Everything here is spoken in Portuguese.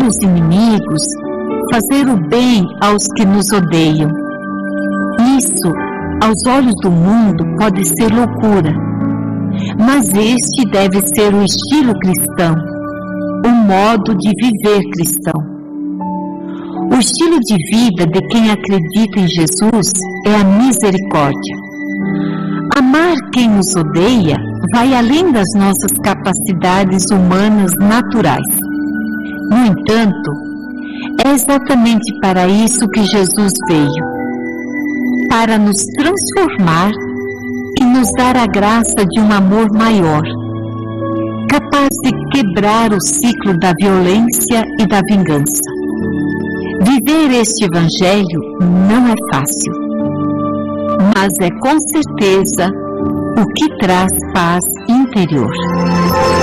os inimigos, fazer o bem aos que nos odeiam. Isso, aos olhos do mundo, pode ser loucura, mas este deve ser o estilo cristão, o modo de viver cristão. O estilo de vida de quem acredita em Jesus é a misericórdia. Amar quem nos odeia vai além das nossas capacidades humanas naturais. No entanto, é exatamente para isso que Jesus veio, para nos transformar e nos dar a graça de um amor maior, capaz de quebrar o ciclo da violência e da vingança. Viver este Evangelho não é fácil, mas é com certeza o que traz paz interior.